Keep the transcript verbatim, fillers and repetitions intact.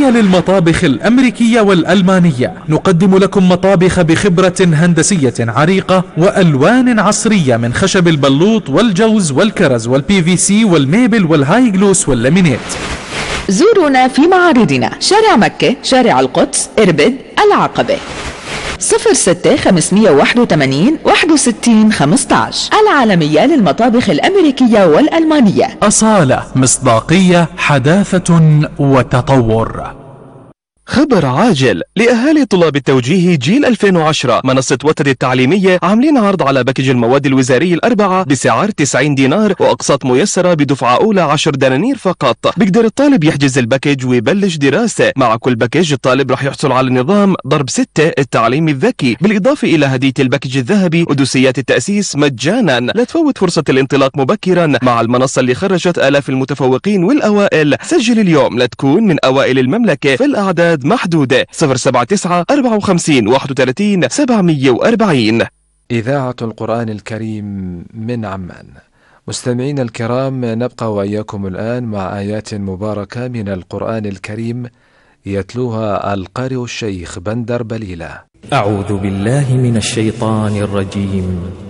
عالمية للمطابخ الأمريكية والألمانية. نقدم لكم مطابخ بخبرة هندسية عريقة وألوان عصرية من خشب البلوط والجوز والكرز والبي في سي والميبل والهاي جلوس واللامينيت. زورونا في معارضنا: شارع مكة، شارع القدس، إربد، العقبة. صفر ستة خمسمية واحد وثمانين واحد وستين خمسة عشر. العالمية للمطابخ الأمريكية والألمانية. أصالة، مصداقية، حداثة وتطور. خبر عاجل لأهالي طلاب التوجيه جيل ألفين وعشرة. منصة وتد التعليمية عاملين عرض على باكج المواد الوزاري الأربعة بسعر تسعين دينار وأقساط ميسرة بدفعة أولى عشر دنانير فقط. بيقدر الطالب يحجز الباكج ويبلش دراسة. مع كل باكج الطالب رح يحصل على نظام ضرب ستة التعليم الذكي، بالإضافة إلى هدية الباكج الذهبي ودوسيات التأسيس مجانا. لا تفوت فرصة الانطلاق مبكرا مع المنصة اللي خرجت آلاف المتفوقين والأوائل. سجل اليوم لتكون من أوائل المملكة، في الأعداد محدودة. صفر سبعة تسعة أربعة وخمسين واحد وثلاثين سبعمية وأربعين. إذاعة القرآن الكريم من عمان. مستمعين الكرام، نبقى وإياكم الآن مع آيات مباركة من القرآن الكريم يتلوها القارئ الشيخ بندر بليلة. أعوذ بالله من الشيطان الرجيم.